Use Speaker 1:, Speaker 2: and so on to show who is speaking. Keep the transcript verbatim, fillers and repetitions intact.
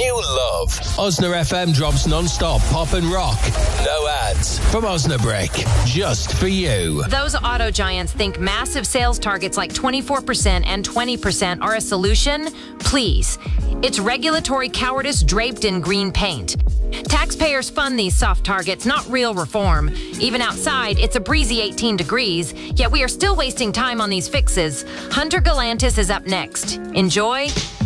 Speaker 1: you love. Osna F M drops non-stop pop and rock. No ads. From Osnabrick. Just for you.
Speaker 2: Those auto giants think massive sales targets like twenty-four percent and twenty percent are a solution? Please. It's regulatory cowardice draped in green paint. Taxpayers fund these soft targets, not real reform. Even outside, it's a breezy eighteen degrees, yet we are still wasting time on these fixes. Hunter Galantis is up next. Enjoy